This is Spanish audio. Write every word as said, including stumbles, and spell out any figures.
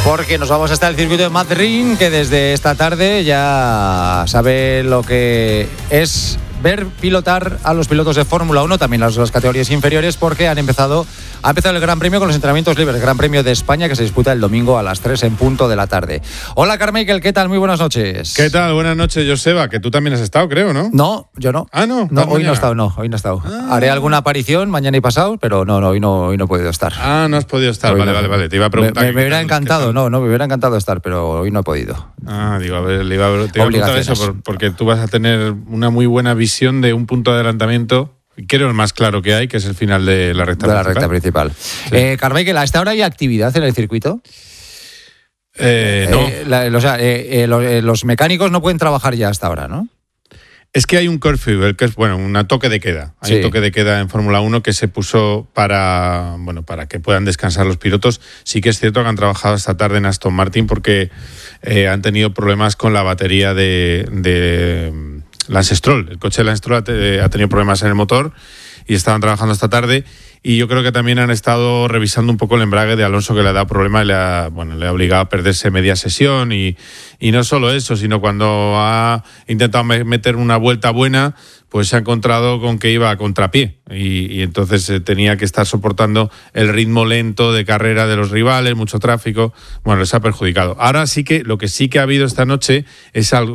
Porque nos vamos hasta el circuito de Madrid, que desde esta tarde ya sabe lo que es ver pilotar a los pilotos de Fórmula uno, también las, las categorías inferiores, porque han empezado, ha empezado el Gran Premio con los entrenamientos libres, el Gran Premio de España, que se disputa el domingo a las tres en punto de la tarde. Hola, Carmichael, ¿qué tal? Muy buenas noches. ¿Qué tal? Buenas noches, Joseba, que tú también has estado, creo, ¿no? No, yo no. Ah, no. No, hoy no he estado, no, hoy no he estado. Ah. Haré alguna aparición mañana y pasado, pero no, no, hoy no, hoy no he podido estar. Ah, no has podido estar, hoy vale, no, vale, vale. Te iba a preguntar. Me, me, me hubiera encantado, no, no, me hubiera encantado estar, pero hoy no he podido. Ah, digo, a ver, le iba a, te iba a preguntar eso, por, porque tú vas a tener una muy buena visión de un punto de adelantamiento, creo el más claro que hay, que es el final de la recta de principal. la recta principal. Sí. Eh, Carmichael, ¿a esta hora hay actividad en el circuito? Eh, no. Eh, la, o sea, eh, eh, los, eh, los mecánicos no pueden trabajar ya hasta ahora, ¿no? Es que hay un curfew, el que es, bueno, un toque de queda. Hay sí. un toque de queda en Fórmula uno que se puso para, bueno, para que puedan descansar los pilotos. Sí que es cierto que han trabajado esta tarde en Aston Martin porque eh, han tenido problemas con la batería de, de Lance Stroll. El coche de Lance Stroll ha, ha tenido problemas en el motor y estaban trabajando esta tarde. Y yo creo que también han estado revisando un poco el embrague de Alonso, que le ha dado problemas y le ha, bueno, le ha obligado a perderse media sesión. Y, y no solo eso, sino cuando ha intentado meter una vuelta buena, pues se ha encontrado con que iba a contrapié. Y, y entonces eh, tenía que estar soportando el ritmo lento de carrera de los rivales, mucho tráfico. Bueno, les ha perjudicado. Ahora sí que, lo que sí que ha habido esta noche es algo